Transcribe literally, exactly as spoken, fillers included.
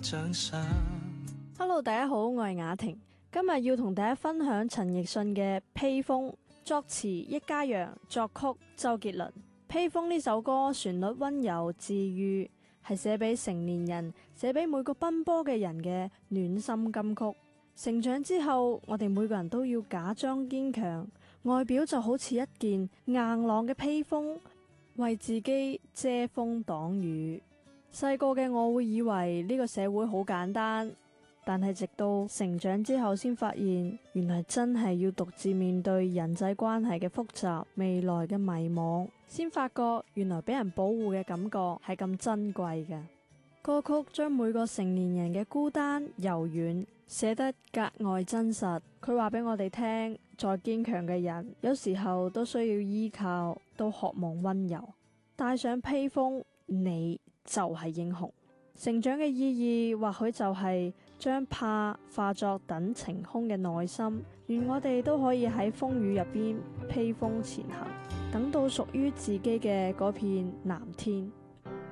獎賞。 Hello， 大家好，我係雅婷，今日要同大家分享陳奕迅嘅《披風》，作詞易家揚，作曲周杰倫。《披風》呢首歌旋律溫柔治愈，係寫俾成年人、寫俾每個奔波嘅人嘅暖心金曲。成長之後，我哋每個人都要假裝堅強，外表就好似一件硬朗嘅披風，為自己遮風擋雨。細個嘅我會以為呢個社會好簡單，但係直到成長之後先發現，原來真係要獨自面對人際關係嘅複雜，未來嘅迷茫，先發覺原來俾人保護嘅感覺係咁珍貴嘅。歌曲將每個成年人嘅孤單柔軟寫得格外真實。佢話俾我哋聽，再堅強嘅人有時候都需要依靠，都渴望溫柔。帶上披風，你就係英雄。成長嘅意義或許就係將怕化作等晴空嘅內心。願我哋都可以喺風雨入邊披風前行，等到屬於自己嘅嗰片藍天。